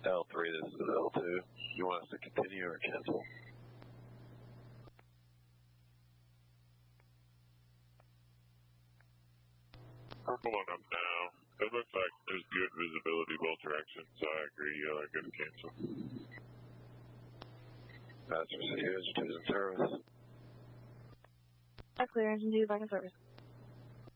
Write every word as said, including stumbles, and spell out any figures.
L three, this is L two. You want us to continue or cancel? We're pulling up now. It looks like there's good visibility both directions, so I agree. Y'all are good to cancel. That's received. Two's in service. Clear engine two, back in service.